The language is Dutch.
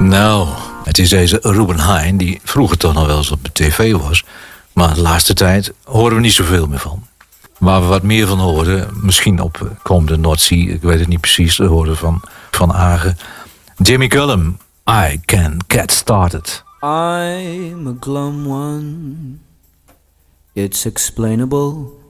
Nou, het is deze Ruben Hein die vroeger toch nog wel eens op de tv was. Maar de laatste tijd horen we niet zoveel meer van. Waar we wat meer van horen, misschien op komende Noordzee, ik weet het niet precies, we horen van Agen. Jimmy Cullum, I Can Get Started. I'm a glum one. It's explainable.